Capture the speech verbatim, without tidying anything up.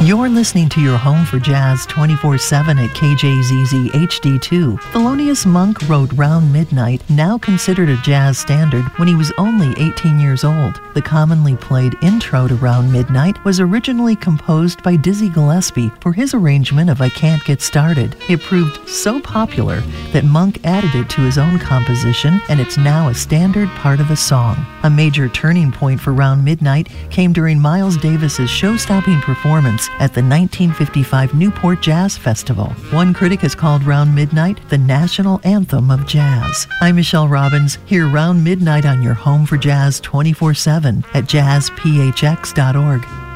You're listening to your home for jazz twenty-four seven at K J Z Z H D two. Thelonious Monk wrote Round Midnight, now considered a jazz standard, when he was only eighteen years old. The commonly played intro to Round Midnight was originally composed by Dizzy Gillespie for his arrangement of I Can't Get Started. It proved so popular that Monk added it to his own composition, and it's now a standard part of the song. A major turning point for Round Midnight came during Miles Davis's show-stopping performance at the nineteen fifty-five Newport Jazz Festival. One critic has called Round Midnight the national anthem of jazz. I'm Michelle Robbins. Hear Round Midnight on your home for jazz twenty-four seven at jazz p h x dot org.